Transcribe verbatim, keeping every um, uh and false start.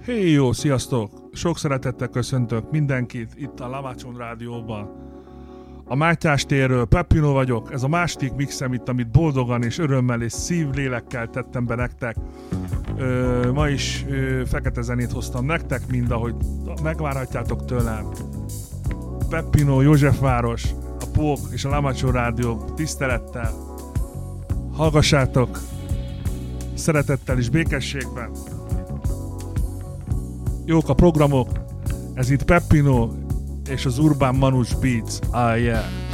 Hey, jó, sziasztok! Sok szeretettel köszöntök mindenkit itt a Lamácson Rádióban. A Mátyás térről Peppino vagyok, ez a második mixem itt, amit boldogan és örömmel és szívlélekkel tettem be nektek. Ö, ma is ö, fekete zenét hoztam nektek, mind ahogy megvárhatjátok tőlem. Peppino, Józsefváros, a Pók és a Lamácson Rádió tisztelettel. Hallgassátok szeretettel és békességben. Jók a programok, ez itt Peppino és az Urban Manus Beats, ah yeah!